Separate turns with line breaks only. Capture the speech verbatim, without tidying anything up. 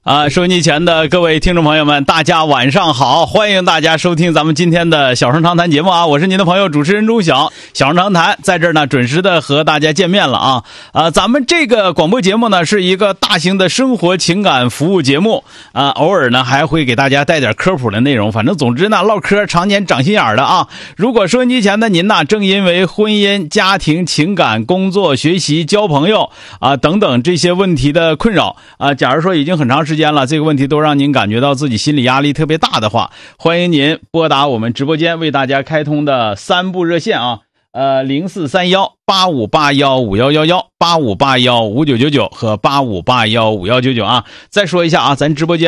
啊，收音机前的各位听众朋友们，大家晚上好，欢迎大家收听咱们今天的小声长谈节目啊，我是您的朋友主持人钟晓，小声长谈在这儿呢准时的和大家见面了啊。啊，咱们这个广播节目呢是一个大型的生活情感服务节目啊，偶尔呢还会给大家带点科普的内容，反正总之呢唠嗑常年长心眼的啊。如果收音机前的您呢正因为婚姻、家庭、情感、工作、学习、交朋友啊等等这些问题的困扰啊，假如说已经很长时间了，这个问题都让您感觉到自己心理压力特别大的话，欢迎您拨打我们直播间为大家开通的三部热线啊，呃零四三幺八五八幺五幺幺幺、八五八幺五九九九和八五八幺五幺九九啊。再说一下啊，咱直播间